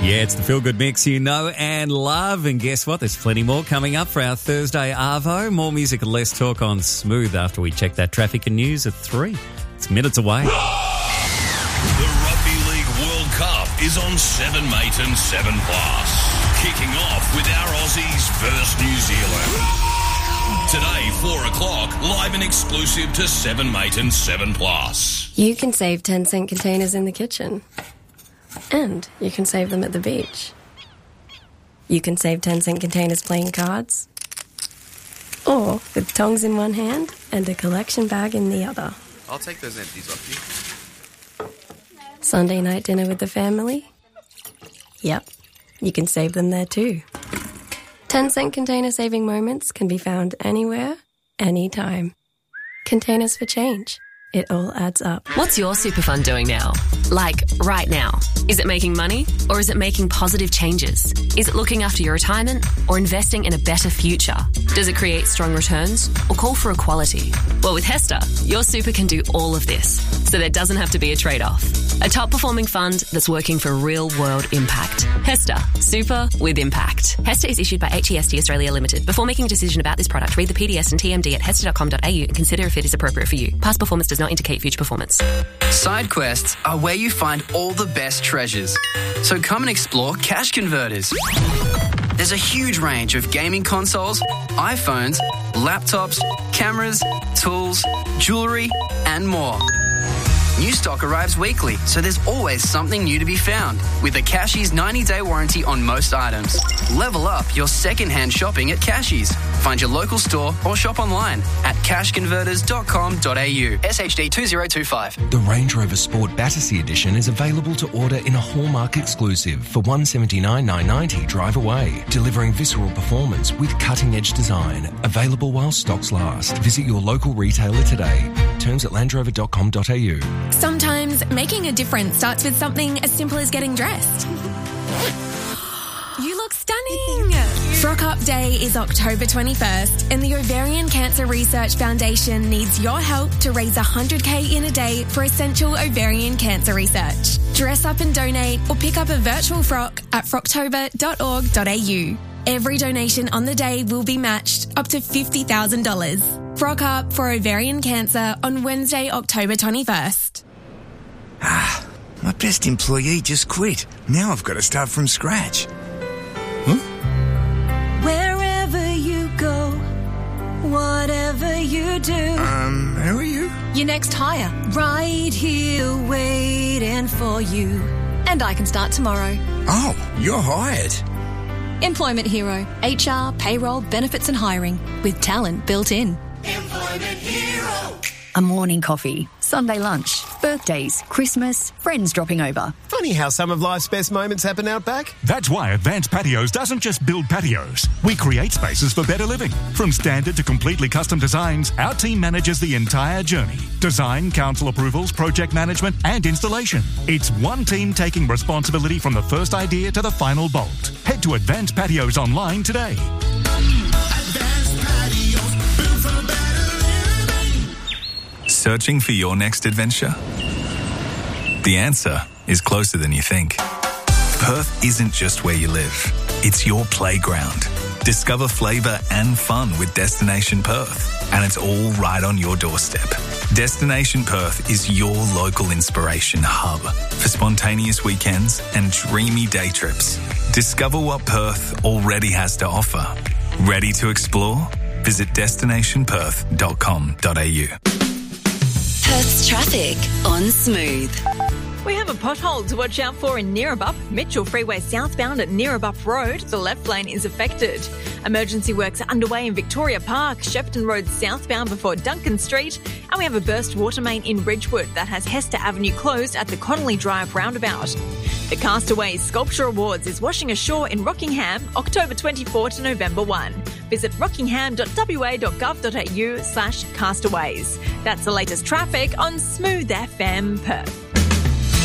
Yeah, it's the Feel Good Mix you know and love. And guess what? There's plenty more coming up for our Thursday Arvo. More music and less talk on Smooth after we check that traffic and news at 3. It's minutes away. The Rugby League World Cup is on 7 Mate and 7 Plus. Kicking off with our Aussies versus New Zealand. Today, 4 o'clock, live and exclusive to 7 Mate and 7 Plus. You can save 10-cent containers in the kitchen. And you can save them at the beach. You can save 10-cent containers playing cards. Or with tongs in one hand and a collection bag in the other. I'll take those empties off you. Sunday night dinner with the family? Yep, you can save them there too. 10-cent container saving moments can be found anywhere, anytime. Containers for change. It all adds up. What's your super fund doing now? Like, right now? Is it making money or is it making positive changes? Is it looking after your retirement or investing in a better future? Does it create strong returns or call for equality? Well, with HESTA, your super can do all of this, so there doesn't have to be a trade-off. A top-performing fund that's working for real-world impact. HESTA, super with impact. HESTA is issued by HEST Australia Limited. Before making a decision about this product, read the PDS and TMD at hesta.com.au and consider if it is appropriate for you. Past performance does not indicate future performance. Side quests are where you find all the best treasures. So come and explore Cash Converters. There's a huge range of gaming consoles, iPhones, laptops, cameras, tools, jewellery, and more. New stock arrives weekly, so there's always something new to be found. With a Cashies 90-day warranty on most items. Level up your second-hand shopping at Cashies. Find your local store or shop online at cashconverters.com.au. SHD 2025. The Range Rover Sport Battersea Edition is available to order in a Hallmark exclusive for $179,990 drive away, delivering visceral performance with cutting-edge design. Available while stocks last. Visit your local retailer today. Terms at landrover.com.au. Sometimes making a difference starts with something as simple as getting dressed. You look stunning! Frock Up Day is October 21st and the Ovarian Cancer Research Foundation needs your help to raise $100,000 in a day for essential ovarian cancer research. Dress up and donate or pick up a virtual frock at frocktober.org.au. Every donation on the day will be matched up to $50,000. Frock Up for ovarian cancer on Wednesday, October 21st. My best employee just quit. Now I've got to start from scratch. Wherever you go, whatever you do. Who are you? Your next hire. Right here waiting for you. And I can start tomorrow. Oh, you're hired. Employment Hero. HR, payroll, benefits and hiring. With talent built in. Employment Hero. A morning coffee, Sunday lunch, birthdays, Christmas, friends dropping over. Funny how some of life's best moments happen out back. That's why Advanced Patios doesn't just build patios. We create spaces for better living. From standard to completely custom designs, our team manages the entire journey. Design, council approvals, project management and installation. It's one team taking responsibility from the first idea to the final bolt. Head to Advanced Patios online today. Advanced Patios, built for better living. Searching for your next adventure? The answer is closer than you think. Perth isn't just where you live, it's your playground. Discover flavour and fun with Destination Perth, and it's all right on your doorstep. Destination Perth is your local inspiration hub for spontaneous weekends and dreamy day trips. Discover what Perth already has to offer. Ready to explore? Visit destinationperth.com.au. Perth's traffic on Smooth. We have a pothole to watch out for in Neerabup. Mitchell Freeway southbound at Neerabup Road. The left lane is affected. Emergency works are underway in Victoria Park, Shepton Road southbound before Duncan Street. And we have a burst water main in Ridgewood that has Hester Avenue closed at the Connolly Drive roundabout. The Castaways Sculpture Awards is washing ashore in Rockingham, October 24 to November 1. Visit rockingham.wa.gov.au/castaways. That's the latest traffic on Smooth FM Perth.